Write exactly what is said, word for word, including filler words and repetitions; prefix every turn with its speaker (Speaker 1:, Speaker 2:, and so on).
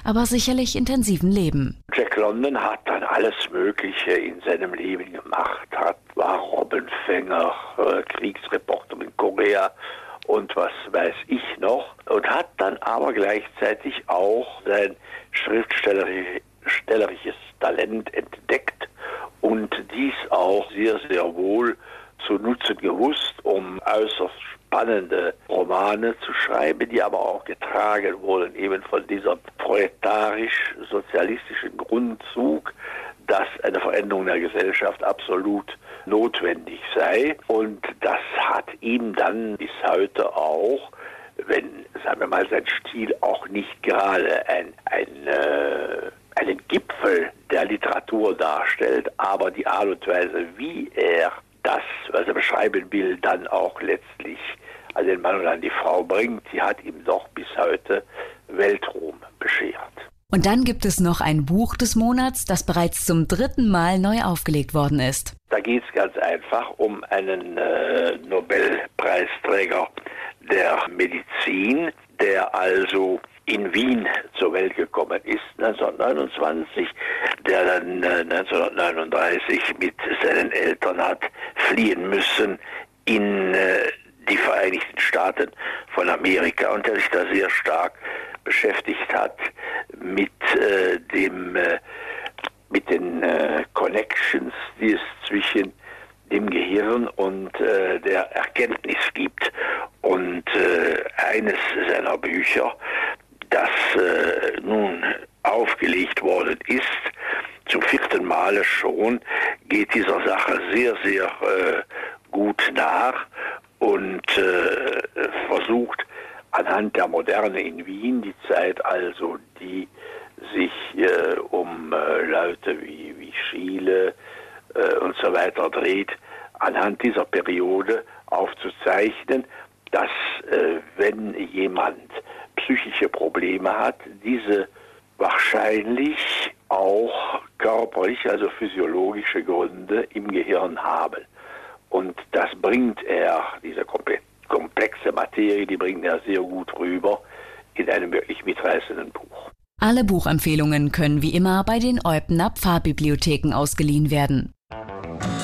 Speaker 1: aber sicherlich intensiven Leben.
Speaker 2: Jack London hat dann alles Mögliche in seinem Leben gemacht, hat, war Robbenfänger, äh, Kriegsreporter in Korea und was weiß ich noch, und hat dann aber gleichzeitig auch sein schriftstellerisches Talent entdeckt und dies auch sehr, sehr wohl zu nutzen gewusst, um äußerst spannende Romane zu schreiben, die aber auch getragen wurden eben von dieser proletarisch-sozialistischen Grundzug, dass eine Veränderung der Gesellschaft absolut notwendig sei. Und das hat ihm dann bis heute auch, wenn, sagen wir mal, sein Stil auch nicht gerade ein, ein, äh, einen Gipfel der Literatur darstellt, aber die Art und Weise, wie er das, was er beschreiben will, dann auch letztlich an den Mann und an die Frau bringt, die hat ihm doch bis heute Weltruhm beschert.
Speaker 1: Und dann gibt es noch ein Buch des Monats, das bereits zum dritten Mal neu aufgelegt worden ist.
Speaker 2: Da geht es ganz einfach um einen äh, Nobelpreisträger der Medizin, der also in Wien zur Welt gekommen ist, neunzehnhundertneunundzwanzig, der dann äh, neunzehnhundertneununddreißig mit seinen Eltern hat fliehen müssen in äh, die Vereinigten Staaten von Amerika und der sich da sehr stark beschäftigt hat mit äh, dem äh, mit den äh, Connections, die es zwischen dem Gehirn und äh, der Erkenntnis gibt. Und äh, eines seiner Bücher, das äh, nun aufgelegt worden ist, zum vierten Male schon, geht dieser Sache sehr, sehr äh, gut nach und äh, versucht anhand der Moderne in Wien, die Zeit also, die sich äh, um äh, Leute wie, wie Schiele äh, und so weiter dreht, anhand dieser Periode aufzuzeichnen, dass äh, wenn jemand psychische Probleme hat, diese wahrscheinlich auch körperliche, also physiologische Gründe im Gehirn haben. Und das bringt er, diese komplexe Materie, die bringt er sehr gut rüber in einem wirklich mitreißenden Buch.
Speaker 1: Alle Buchempfehlungen können wie immer bei den Eupener Pfarrbibliotheken ausgeliehen werden.